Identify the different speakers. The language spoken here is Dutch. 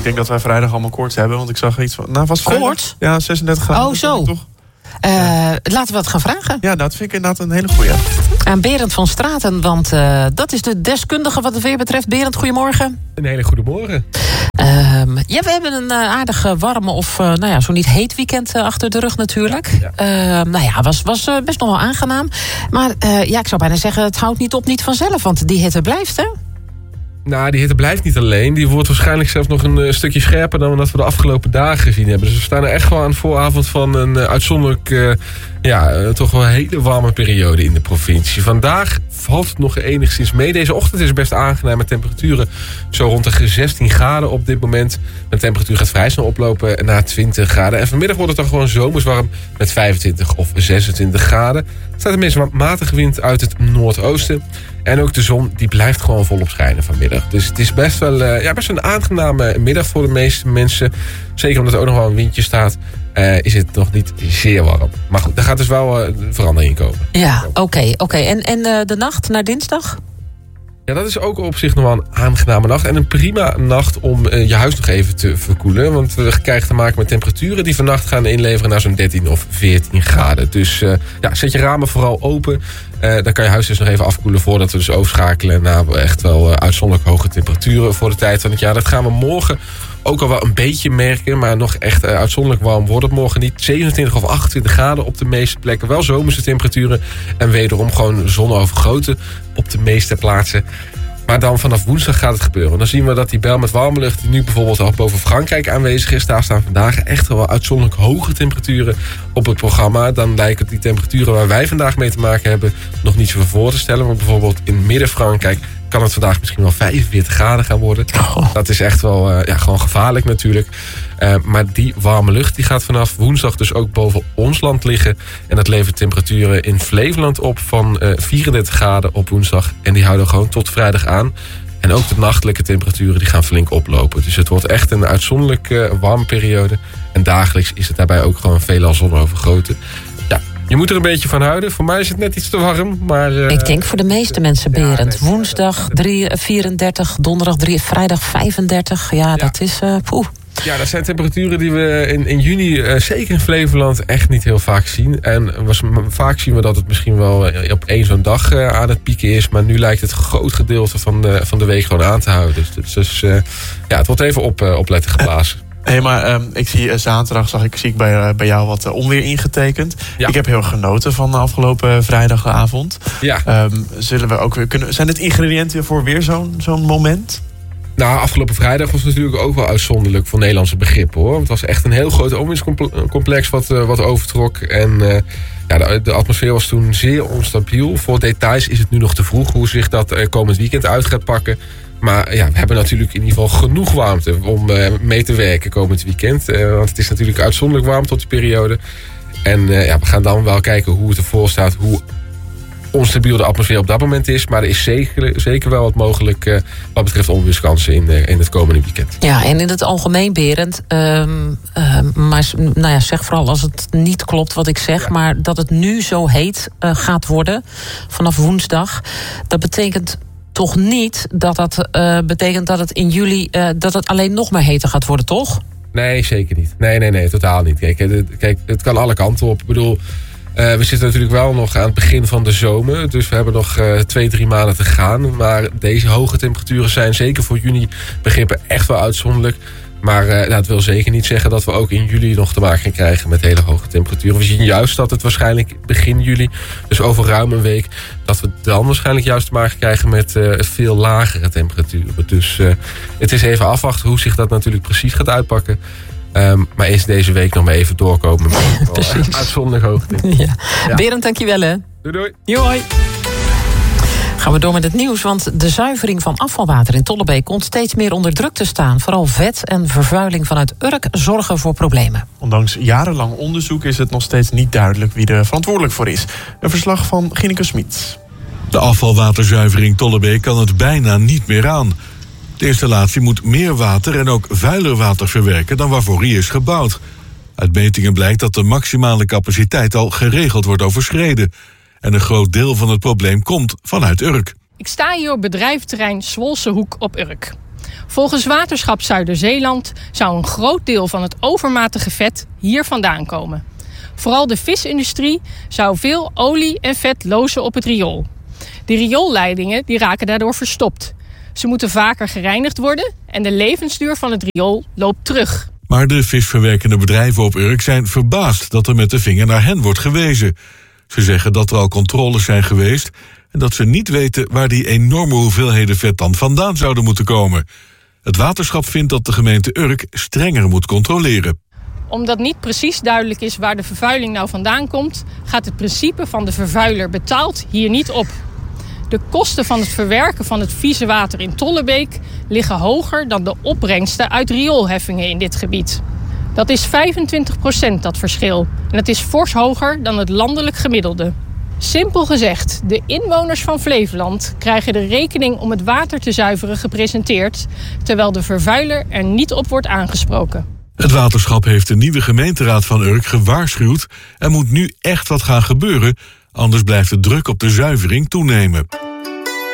Speaker 1: ik denk dat wij vrijdag allemaal koorts hebben. Want ik zag iets van... Nou, was
Speaker 2: koorts?
Speaker 1: Ja, 36 graden.
Speaker 2: Oh, zo.
Speaker 1: Toch?
Speaker 2: Laten we het gaan vragen.
Speaker 1: Ja, dat vind ik inderdaad een hele goeie.
Speaker 2: Aan Berend van Straten, want dat is de deskundige wat het weer betreft. Berend, goedemorgen.
Speaker 3: Een hele goede morgen.
Speaker 2: Ja, we hebben een aardig warme of zo niet heet weekend achter de rug natuurlijk. Ja. Was best nog wel aangenaam. Maar ik zou bijna zeggen, het houdt niet op, niet vanzelf. Want die hitte blijft, hè?
Speaker 3: Nou, die hitte blijft niet alleen. Die wordt waarschijnlijk zelfs nog een stukje scherper dan dat we de afgelopen dagen gezien hebben. Dus we staan er echt wel aan de vooravond van een uitzonderlijk, toch wel een hele warme periode in de provincie. Vandaag valt het nog enigszins mee. Deze ochtend is best aangenaam met temperaturen zo rond de 16 graden op dit moment. De temperatuur gaat vrij snel oplopen naar 20 graden. En vanmiddag wordt het dan gewoon zomers warm met 25 of 26 graden. Er staat tenminste wat matige wind uit het noordoosten. En ook de zon die blijft gewoon volop schijnen vanmiddag. Dus het is best wel een aangename middag voor de meeste mensen. Zeker omdat er ook nog wel een windje staat. Is het nog niet zeer warm. Maar goed, daar gaat dus wel verandering in komen.
Speaker 2: Ja, oké. En de nacht naar dinsdag?
Speaker 3: Ja, dat is ook op zich nog wel een aangename nacht. En een prima nacht om je huis nog even te verkoelen. Want we krijgen te maken met temperaturen die vannacht gaan inleveren naar zo'n 13 of 14 graden. Dus zet je ramen vooral open. Dan kan je huis dus nog even afkoelen voordat we dus overschakelen naar echt wel uitzonderlijk hoge temperaturen voor de tijd van het jaar. Dat gaan we morgen ook al wel een beetje merken, maar nog echt uitzonderlijk warm wordt het morgen niet. 27 of 28 graden op de meeste plekken. Wel zomerse temperaturen en wederom gewoon zonovergoten op de meeste plaatsen. Maar dan vanaf woensdag gaat het gebeuren. Dan zien we dat die bel met warme lucht die nu bijvoorbeeld al boven Frankrijk aanwezig is. Daar staan vandaag echt wel uitzonderlijk hoge temperaturen op het programma. Dan lijken die temperaturen waar wij vandaag mee te maken hebben nog niet zo voor te stellen. Want bijvoorbeeld in Midden-Frankrijk kan het vandaag misschien wel 45 graden gaan worden. Dat is echt wel gewoon gevaarlijk natuurlijk. Maar die warme lucht die gaat vanaf woensdag dus ook boven ons land liggen. En dat levert temperaturen in Flevoland op van 34 graden op woensdag. En die houden gewoon tot vrijdag aan. En ook de nachtelijke temperaturen die gaan flink oplopen. Dus het wordt echt een uitzonderlijk warme periode. En dagelijks is het daarbij ook gewoon veelal zonovergoten. Je moet er een beetje van houden. Voor mij is het net iets te warm. Maar,
Speaker 2: ik denk voor de meeste mensen, Berend. Woensdag 34, donderdag 3, vrijdag 35. Ja, dat is poeh.
Speaker 3: Ja, dat zijn temperaturen die we in juni, zeker in Flevoland, echt niet heel vaak zien. En vaak zien we dat het misschien wel op één zo'n dag aan het pieken is. Maar nu lijkt het groot gedeelte van de week gewoon aan te houden. Dus het wordt even opletten geblazen.
Speaker 1: Maar ik zie zaterdag zie ik bij jou wat onweer ingetekend. Ja. Ik heb heel erg genoten van de afgelopen vrijdagavond.
Speaker 3: Ja.
Speaker 1: Zullen we ook weer zijn dit ingrediënten voor weer zo'n moment?
Speaker 3: Nou, afgelopen vrijdag was het natuurlijk ook wel uitzonderlijk voor Nederlandse begrippen, hoor. Het was echt een heel groot onweerscomplex wat overtrok. En de atmosfeer was toen zeer onstabiel. Voor details is het nu nog te vroeg hoe zich dat komend weekend uit gaat pakken. Maar we hebben natuurlijk in ieder geval genoeg warmte om mee te werken komend weekend. Want het is natuurlijk uitzonderlijk warm tot die periode. En we gaan dan wel kijken hoe het ervoor staat, hoe onstabiel de atmosfeer op dat moment is. Maar er is zeker wel wat mogelijk wat betreft onweerskansen in het komende weekend. Ja,
Speaker 2: en in het algemeen, Berend, maar zeg vooral als het niet klopt wat ik zeg, maar dat het nu zo heet gaat worden vanaf woensdag. Dat betekent toch niet dat betekent dat het in juli dat het alleen nog maar heter gaat worden, toch? Nee, zeker niet. Nee, totaal niet. Kijk, het kan alle kanten op. Ik bedoel, we zitten natuurlijk wel nog aan het begin van de zomer. Dus we hebben nog 2-3 maanden te gaan. Maar deze hoge temperaturen zijn zeker voor juni begrippen echt wel uitzonderlijk. Maar dat wil zeker niet zeggen dat we ook in juli nog te maken gaan krijgen met hele hoge temperaturen. We zien juist dat het waarschijnlijk begin juli, dus over ruim een week, dat we dan waarschijnlijk juist te maken krijgen met veel lagere temperaturen. Dus het is even afwachten hoe zich dat natuurlijk precies gaat uitpakken. Maar eerst deze week nog maar even doorkomen met uitzonderlijk hoogte. Ja. Berend, dankjewel hè.
Speaker 3: Doei.
Speaker 2: Hoi. Gaan we door met het nieuws, want de zuivering van afvalwater in Tollebeek komt steeds meer onder druk te staan. Vooral vet en vervuiling vanuit Urk zorgen voor problemen.
Speaker 1: Ondanks jarenlang onderzoek is het nog steeds niet duidelijk wie er verantwoordelijk voor is. Een verslag van Gineke Smit.
Speaker 4: De afvalwaterzuivering Tollebeek kan het bijna niet meer aan. De installatie moet meer water en ook vuiler water verwerken dan waarvoor hij is gebouwd. Uit metingen blijkt dat de maximale capaciteit al geregeld wordt overschreden. En een groot deel van het probleem komt vanuit Urk.
Speaker 5: Ik sta hier op bedrijventerrein Zwolsehoek op Urk. Volgens Waterschap Zuiderzeeland zou een groot deel van het overmatige vet hier vandaan komen. Vooral de visindustrie zou veel olie en vet lozen op het riool. De rioolleidingen raken daardoor verstopt. Ze moeten vaker gereinigd worden en de levensduur van het riool loopt terug.
Speaker 4: Maar de visverwerkende bedrijven op Urk zijn verbaasd dat er met de vinger naar hen wordt gewezen. Ze zeggen dat er al controles zijn geweest en dat ze niet weten waar die enorme hoeveelheden vet dan vandaan zouden moeten komen. Het waterschap vindt dat de gemeente Urk strenger moet controleren.
Speaker 5: Omdat niet precies duidelijk is waar de vervuiling nou vandaan komt, gaat het principe van de vervuiler betaalt hier niet op. De kosten van het verwerken van het vieze water in Tollebeek liggen hoger dan de opbrengsten uit rioolheffingen in dit gebied. Dat is 25% dat verschil. En dat is fors hoger dan het landelijk gemiddelde. Simpel gezegd, de inwoners van Flevoland krijgen de rekening om het water te zuiveren gepresenteerd, terwijl de vervuiler er niet op wordt aangesproken.
Speaker 4: Het waterschap heeft de nieuwe gemeenteraad van Urk gewaarschuwd. Er moet nu echt wat gaan gebeuren, anders blijft de druk op de zuivering toenemen.